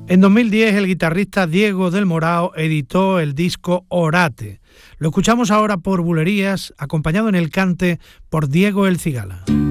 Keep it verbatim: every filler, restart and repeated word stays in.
En dos mil diez el guitarrista Diego del Morao editó el disco Orate. Lo escuchamos ahora por Bulerías, acompañado en el cante por Diego el Cigala.